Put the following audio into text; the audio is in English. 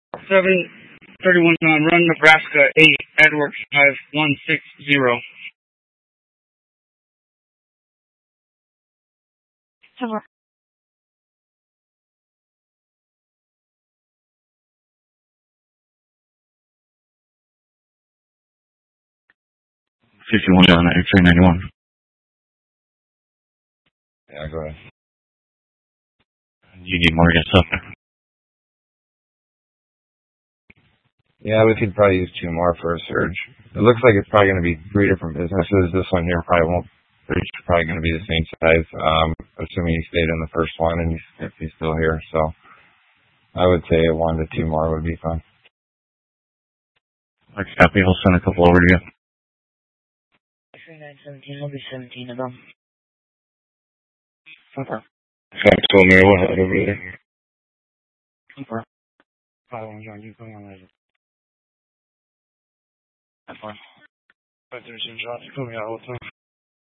731 on Run, Nebraska 8, Edwards 5160. Over. 51 on X-ray 91. Yeah, go ahead. You need more guests up there. Yeah, we could probably use 2 more for a surge. It looks like it's probably going to be 3 different businesses. This one here probably won't. It's probably going to be the same size, assuming he stayed in the first one and if he's still here. So I would say 1 to 2 more would be fine. Okay, copy. I'll send a couple over to you. X-ray 917, I'll be 17 of them. Over. Thanks, Mary. What happened over there? Over. Following John, you come on later. Over. But there's John, you come here all the time.